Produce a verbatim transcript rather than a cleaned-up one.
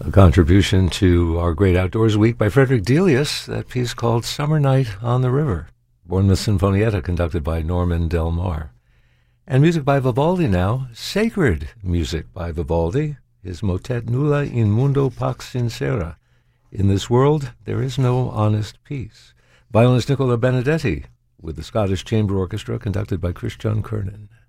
A contribution to our Great Outdoors Week by Frederick Delius, that piece called Summer Night on the River. Bournemouth Sinfonietta, conducted by Norman Del Mar. And music by Vivaldi now, sacred music by Vivaldi, his motet Nulla in mundo pax sincera. In this world, there is no honest peace. Violinist Nicola Benedetti, with the Scottish Chamber Orchestra, conducted by Christian Kernan.